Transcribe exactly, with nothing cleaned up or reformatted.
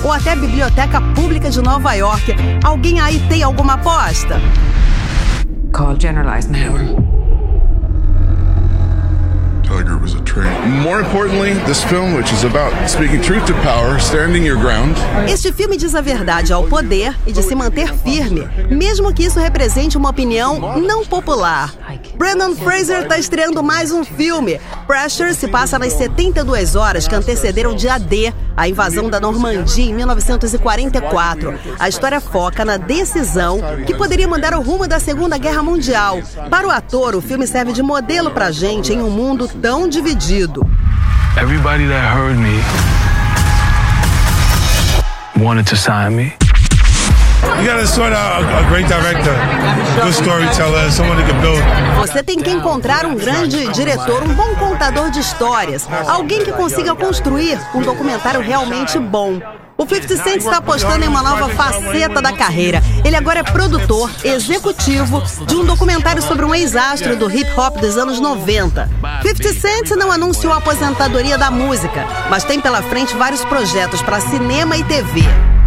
ou até a Biblioteca Pública de Nova York. Alguém aí tem alguma aposta? Called generalized memory. Tiger was a traitor. More importantly, this film, which is about speaking truth to power, standing your ground. Este filme diz a verdade ao poder e de se manter firme, mesmo que isso represente uma opinião não popular. Brendan Fraser está estreando mais um filme. Pressure se passa nas setenta e duas horas que antecederam o dia D, a invasão da Normandia em mil novecentos e quarenta e quatro. A história foca na decisão que poderia mudar o rumo da Segunda Guerra Mundial. Para o ator, o filme serve de modelo pra gente em um mundo tão dividido. Everybody that heard me wanted to sign me. You gotta sort out a great director, good storyteller, someone who can build. Você tem que encontrar um grande diretor, um bom contador de histórias, alguém que consiga construir um documentário realmente bom. O fifty Cent está apostando em uma nova faceta da carreira. Ele agora é produtor executivo de um documentário sobre um ex-astro do hip-hop dos anos noventa. fifty Cent não anunciou a aposentadoria da música, mas tem pela frente vários projetos para cinema e T V.